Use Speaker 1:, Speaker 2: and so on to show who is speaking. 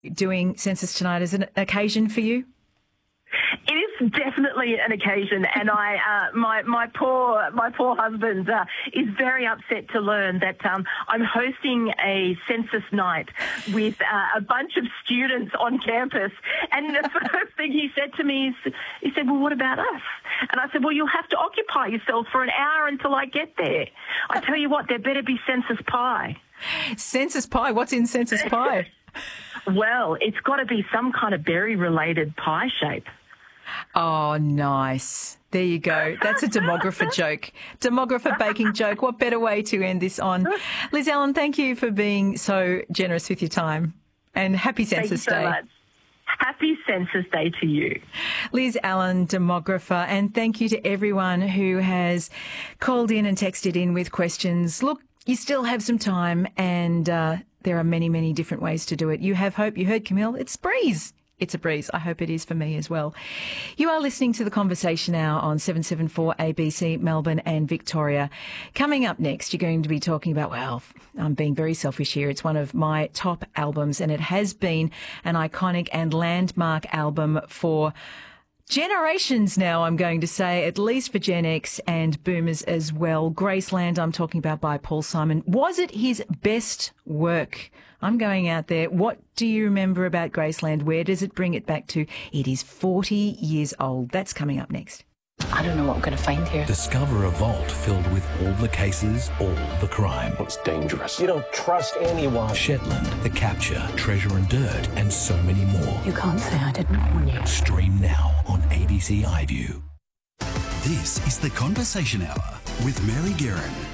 Speaker 1: doing Census Tonight as an occasion for you?
Speaker 2: It is definitely an occasion, and my poor husband is very upset to learn that I'm hosting a census night with a bunch of students on campus. And the first thing he said to me is, he said, "Well, what about us?" And I said, "Well, you'll have to occupy yourself for an hour until I get there. I tell you what, there better be census pie."
Speaker 1: Census pie? What's in census pie?
Speaker 2: Well, it's got to be some kind of berry-related pie shape.
Speaker 1: Oh, nice. There you go. That's a demographer joke. Demographer baking joke. What better way to end this on? Liz Allen, thank you for being so generous with your time. And happy Census Day.
Speaker 2: Thank you so much. Happy Census Day to you.
Speaker 1: Liz Allen, demographer, and thank you to everyone who has called in and texted in with questions. Look, you still have some time, and there are many, many different ways to do it. You have hope. You heard Camille. It's breeze. It's a breeze. I hope it is for me as well. You are listening to The Conversation Hour on 774 ABC, Melbourne and Victoria. Coming up next, you're going to be talking about, well, I'm being very selfish here. It's one of my top albums, and it has been an iconic and landmark album for generations now, I'm going to say, at least for Gen X and Boomers as well. Graceland, I'm talking about, by Paul Simon. Was it his best work? I'm going out there. What do you remember about Graceland? Where does it bring it back to? It is 40 years old. That's coming up next.
Speaker 3: I don't know what I'm going to find here.
Speaker 4: Discover a vault filled with all the cases, all the crime.
Speaker 5: It's dangerous. You don't trust anyone.
Speaker 4: Shetland, The Capture, Treasure and Dirt, and so many more.
Speaker 3: You can't say I didn't warn you.
Speaker 4: Stream now on ABC iView.
Speaker 6: This is The Conversation Hour with Mary Guerin.